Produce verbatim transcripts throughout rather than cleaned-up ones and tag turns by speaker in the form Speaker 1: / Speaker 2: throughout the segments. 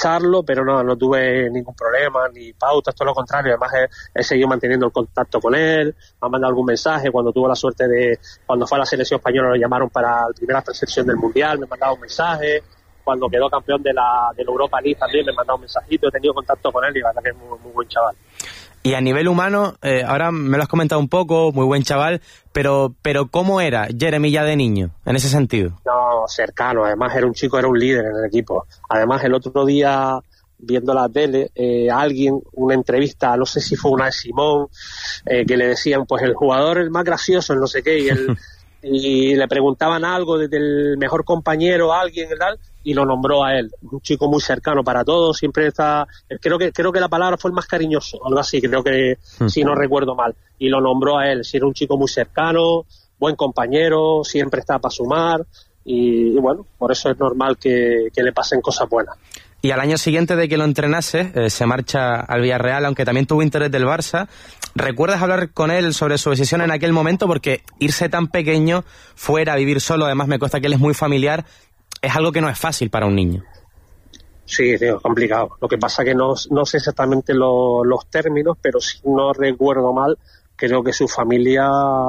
Speaker 1: avisarlo, pero no, no tuve ningún problema, ni pautas, todo lo contrario. Además he, he seguido manteniendo el contacto con él, me ha mandado algún mensaje, cuando tuvo la suerte de, cuando fue a la selección española lo llamaron para la primera preselección del Mundial, me mandaba un mensaje, cuando quedó campeón de la, de la Europa League también me mandaba un mensajito, he tenido contacto con él y la verdad que es muy, muy buen chaval.
Speaker 2: Y a nivel humano, eh, ahora me lo has comentado un poco, muy buen chaval, pero pero ¿cómo era Jeremy ya de niño, en ese sentido?
Speaker 1: No, cercano, además era un chico, era un líder en el equipo. Además el otro día, viendo la tele, eh, alguien, una entrevista, no sé si fue una de Simón, eh, que le decían, pues el jugador el más gracioso, el no sé qué, y el... y le preguntaban algo desde el mejor compañero a alguien y tal, y lo nombró a él, un chico muy cercano para todos, siempre está, creo que creo que la palabra fue el más cariñoso, algo así, creo que uh-huh. si no recuerdo mal, y lo nombró a él, si era un chico muy cercano, buen compañero, siempre está para sumar, y, y bueno, por eso es normal que, que le pasen cosas buenas.
Speaker 2: Y al año siguiente de que lo entrenase, eh, se marcha al Villarreal, aunque también tuvo interés del Barça. ¿Recuerdas hablar con él sobre su decisión en aquel momento? Porque irse tan pequeño fuera a vivir solo, además me consta que él es muy familiar, es algo que no es fácil para un niño.
Speaker 1: Sí, tío, es complicado. Lo que pasa que no, no sé exactamente lo, los términos, pero si no recuerdo mal, creo que su familia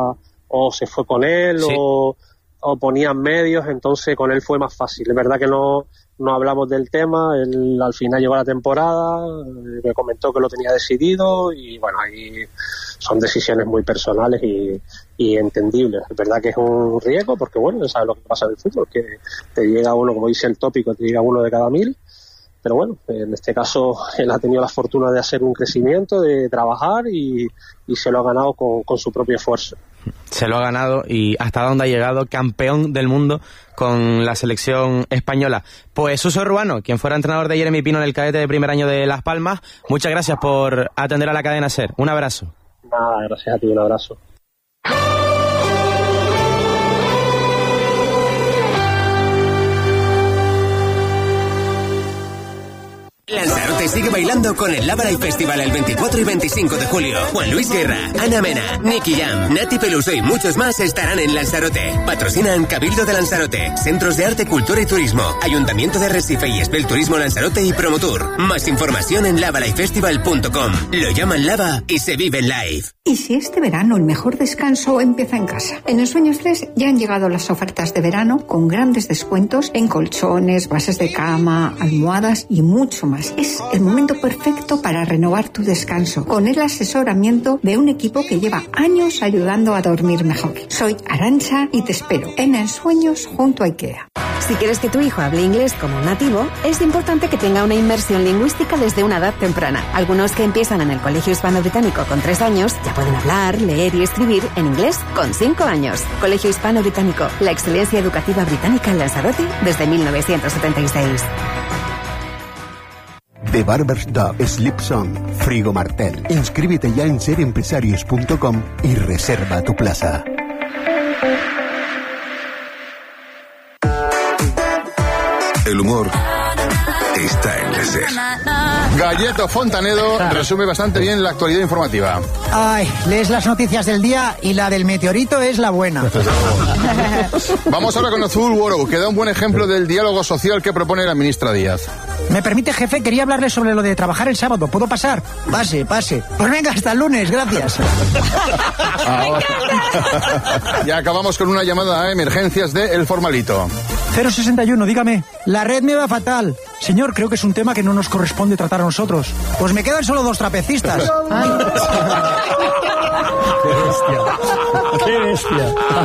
Speaker 1: o se fue con él sí. o, o ponían medios, entonces con él fue más fácil. Es verdad que no... No hablamos del tema, él al final llegó la temporada, me comentó que lo tenía decidido y bueno, ahí son decisiones muy personales y, y entendibles. Es verdad que es un riesgo porque bueno, sabes lo que pasa en el fútbol, que te llega uno, como dice el tópico, te llega uno de cada mil, pero bueno, en este caso él ha tenido la fortuna de hacer un crecimiento, de trabajar y, y se lo ha ganado con, con su propio esfuerzo.
Speaker 2: Se lo ha ganado y hasta dónde ha llegado, campeón del mundo con la selección española. Pues Suso Ruano, quien fuera entrenador de Jeremy Pino en el cadete de primer año de Las Palmas, muchas gracias por atender a la cadena SER. Un abrazo.
Speaker 1: Nada, gracias a ti, un abrazo.
Speaker 3: Lanzarote sigue bailando con el Lava Live Festival el veinticuatro y veinticinco de julio. Juan Luis Guerra, Ana Mena, Nicky Jam, Nati Peluso y muchos más estarán en Lanzarote. Patrocinan Cabildo de Lanzarote, Centros de Arte, Cultura y Turismo, Ayuntamiento de Recife y Espel Turismo Lanzarote y Promotour. Más información en lava live festival punto com. Lo llaman Lava y se vive en live.
Speaker 4: ¿Y si este verano el mejor descanso empieza en casa? En Ensueños tres ya han llegado las ofertas de verano con grandes descuentos en colchones, bases de cama, almohadas y mucho más. Es el momento perfecto para renovar tu descanso con el asesoramiento de un equipo que lleva años ayudando a dormir mejor. Soy Arantxa y te espero en Ensueños junto a IKEA.
Speaker 5: Si quieres que tu hijo hable inglés como un nativo, es importante que tenga una inmersión lingüística desde una edad temprana. Algunos que empiezan en el Colegio Hispano-Británico con tres años ya pueden hablar, leer y escribir en inglés con cinco años. Colegio Hispano-Británico, la excelencia educativa británica en Lanzarote desde mil novecientos setenta y seis.
Speaker 6: The Barber's Dog, Sleep Song, Frigo Martel. Inscríbete ya en ser empresarios punto com y reserva tu plaza.
Speaker 7: El humor está en la SER.
Speaker 8: Galleto Fontanedo resume bastante bien la actualidad informativa.
Speaker 9: Ay, lees las noticias del día y la del meteorito es la buena.
Speaker 8: Vamos ahora con Azul World, que da un buen ejemplo del diálogo social que propone la ministra Díaz.
Speaker 9: ¿Me permite, jefe? Quería hablarle sobre lo de trabajar el sábado. ¿Puedo pasar? Pase, pase. Pues venga, hasta el lunes, gracias.
Speaker 8: Ya acabamos con una llamada a emergencias de El Formalito.
Speaker 9: cero sesenta y uno, dígame. La red me va fatal. Señor, creo que es un tema que no nos corresponde tratar a nosotros. Pues me quedan solo dos trapecistas.
Speaker 10: Qué bestia. Qué bestia.